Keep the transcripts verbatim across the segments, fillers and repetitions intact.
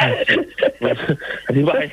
อธิบาย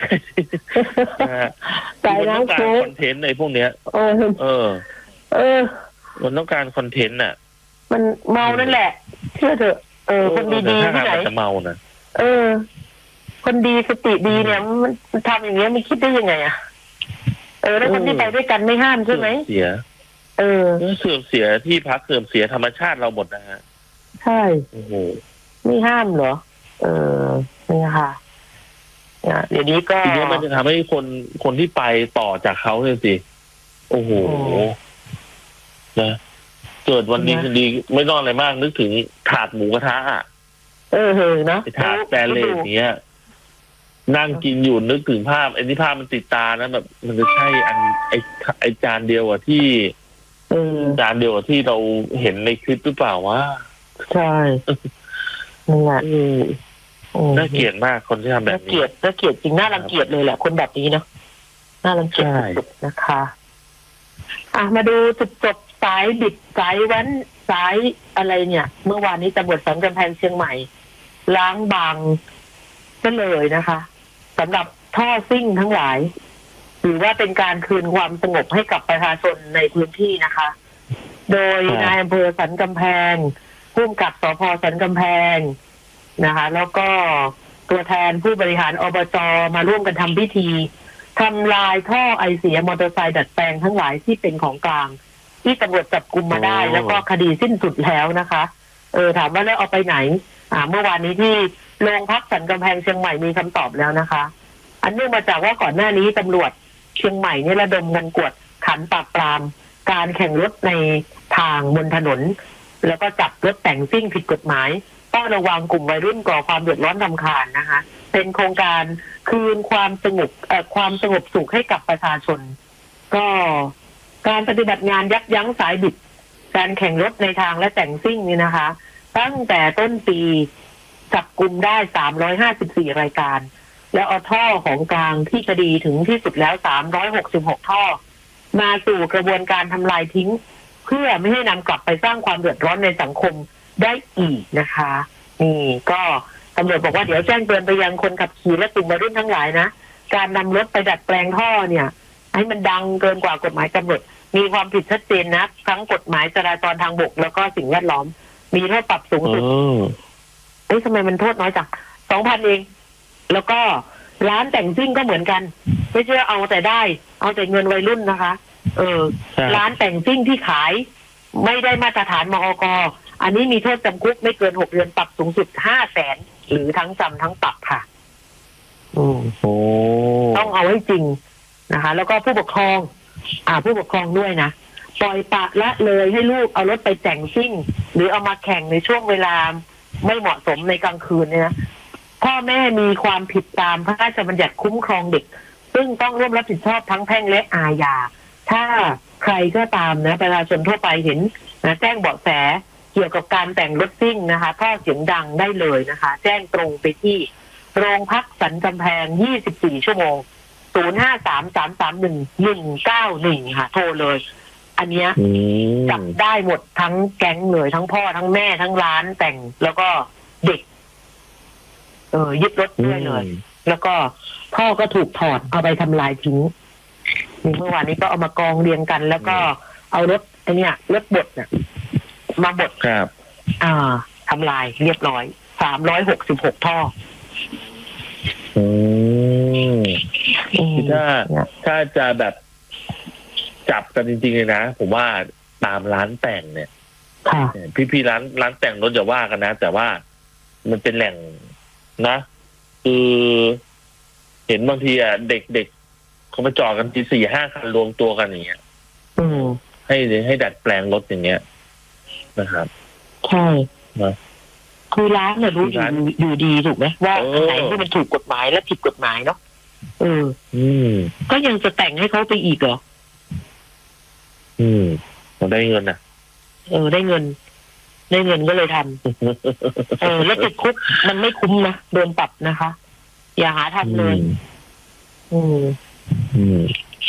แต่มันต้องการคอนเทนต์ในพวกเนี้ยเออเออเออมันต้องการคอนเทนต์น่ะมันเมานั่นแหละเชื่อเถอะเออคนดีๆที่ไหนจะเมานะเออคนดีสติดีเนี่ยมันทำอย่างเงี้ยมันคิดได้ยังไงอ่ะเออแล้วคนที่ไปด้วยกันไม่ห้ามใช่ไหมเสียเออเสื่อมเสียที่พักเสื่อมเสียธรรมชาติเราหมดนะฮะใช่โอ้โหไม่ห้ามเหรอเออนี่ค่ะเดี๋ยวนี้ก็ทีนี้มันจะทำให้คนคนที่ไปต่อจากเขาเลยสิโอ้โหนะเกิดวันนี้คืนดีไม่นอนอะไรมากนึกถึงถาดหมูกระทะอ่ะเออเออนะถาดแปรเลสเนี้ยนั่งกินอยู่นึกถึงภาพไอ้นี่ภาพมันติดตานะแบบมันจะใช่อันไอ้ไอ้จานเดียวอ่ะที่จานเดียวที่เราเห็นในคลิปหรือเปล่าวะใช่นี่แหละน่าเกลียดมากคนที่ทำแบบนี้น่าเกลียดน่าเกลียดจริงน่ารังเกียจเลยแหละคนแบบนี้เนาะน่ารังเกียจสุดๆนะคะอ่ะมาดูจุดจบสายบิดสายแว้นสายอะไรเนี่ยเมื่อวานนี้ตำรวจสันกำแพงเชียงใหม่ล้างบางก็เลยนะคะสำหรับท่อซิ่งทั้งหลายหรือว่าเป็นการคืนความสงบให้กับประชาชนในพื้นที่นะคะ โดยนายอำเภอสันกำแพงผู้กำกับสภ.สันกำแพงนะคะแล้วก็ตัวแทนผู้บริหารอบจ.มาร่วมกันทำพิธีทำลายท่อไอเสียมอเตอร์ไซค์ดัดแปลงทั้งหลายที่เป็นของกลางที่ตำรวจจับกุมมาได้แล้วก็คดีสิ้นสุดแล้วนะคะเออถามว่าแล้วเอาไปไหนอ่าเมื่อวานนี้ที่โรงพักสันกำแพงเชียงใหม่มีคำตอบแล้วนะคะอันเนื่องมาจากว่าก่อนหน้านี้ตำรวจเชียงใหม่เนี่ยระดมกันกวดขันปราบปรามการแข่งรถในทางบนถนนแล้วก็จับรถแต่งซิ่งผิดกฎหมายต้องระวังกลุ่มวัยรุ่นก่อความเดือดร้อนรำคาญนะคะเป็นโครงการคืนความสงบเอ่อความสงบสุขให้กับประชาชนก็การปฏิบัติงานยับยั้งสายบิดการแข่งรถในทางและแต่งซิ่งนี่นะคะตั้งแต่ต้นปีจับกุมได้สามร้อยห้าสิบสี่รายการแล้วเอาท่อของกลางที่คดีถึงที่สุดแล้วสามร้อยหกสิบหกท่อมาสู่กระบวนการทำลายทิ้งเพื่อไม่ให้นำกลับไปสร้างความเดือดร้อนในสังคมได้อีกนะคะนี่ก็ตำรวจบอกว่าเดี๋ยวแจ้งเตือนไปยังคนขับขี่และกลุ่มวัยรุ่นทั้งหลายนะการนำรถไปดัดแปลงท่อเนี่ยให้มันดังเกินกว่ากฎหมายกำหนดมีความผิดชัดเจนนะทั้งกฎหมายจราจรทางบกแล้วก็สิ่งแวดล้อมมีโทษปรับสูงสุดเอ้ยทำไมมันโทษน้อยจังสองพันเองแล้วก็ร้านแต่งซิ่งก็เหมือนกันไม่ใช่เอาแต่ได้เอาแต่เงินวัยรุ่นนะคะเออร้านแต่งซิ่งที่ขายไม่ได้มาตรฐานมอก.อันนี้มีโทษจำคุกไม่เกินหกเดือนปรับสูงสุดห้าแสนหรือทั้งจำทั้งปรับค่ะอืมโอ้ต้องเอาให้จริงนะคะแล้วก็ผู้ปกครองอ่าผู้ปกครองด้วยนะปล่อยปละละเลยให้ลูกเอารถไปแต่งซิ่งหรือเอามาแข่งในช่วงเวลาไม่เหมาะสมในกลางคืนเนี่ยพ่อแม่มีความผิดตามพระราชบัญญัติคุ้มครองเด็กซึ่งต้องร่วมรับผิดชอบทั้งแพ่งและอาญาถ้าใครก็ตามนะประชาชนทั่วไปเห็นนะแจ้งเบาะแสเกี่ยวกับการแต่งรถซิ่งนะคะท่อเสียงดังได้เลยนะคะแจ้งตรงไปที่โรงพักสันกำแพงยี่สิบสี่ชั่วโมงศูนย์ ห้า สาม สาม สาม หนึ่ง หนึ่ง เก้า หนึ่งค่ะโทรเลยอันเนี้ยจับได้หมดทั้งแก๊งเลยทั้งพ่อทั้งแม่ทั้งร้านแต่งแล้วก็เด็กเออยึดรถด้วยเลยแล้วก็พ่อก็ถูกถอดเอาไปทำลายทิ้งเมื่อวานนี้ก็เอามากองเรียงกันแล้วก็เอารถไอ้นี่รถบดเนี่ยมาบดครับอ่าทำลายเรียบร้อยสามร้อยหกสิบหกท่ออืมถ้าถ้าจะแบบจับกันจริงๆเลยนะผมว่าตามร้านแต่งเนี่ยพี่ๆร้านร้านแต่งรถจะว่ากันนะแต่ว่ามันเป็นแหล่งนะคือเห็นบางทีอ่ะเด็กๆเขาไปจอดกันทีสี่ห้าคันรวมตัวกันอย่างเงี้ยให้ให้ดัดแปลงรถอย่างเงี้ยนะครับใช่นะคือร้านเนี่ยรู้อยู่อยู่ดีถูกไหมว่าอันไหนที่มันถูกกฎหมายและผิดกฎหมายเนาะเอออืมก็ยังจะแต่งให้เขาไปอีกเหรออืมเราได้เงินนะเออได้เงินได้เงินก็เลยทำเออแล้วติดคุกมันไม่คุ้มนะโดนปรับนะคะอย่าหาทำเลยอืมอืม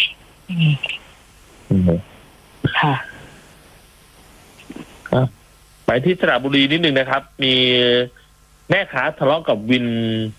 อืมค่ะไปที่สระบุรีนิดนึงนะครับมีแม่ค้าทะเลาะกับวิน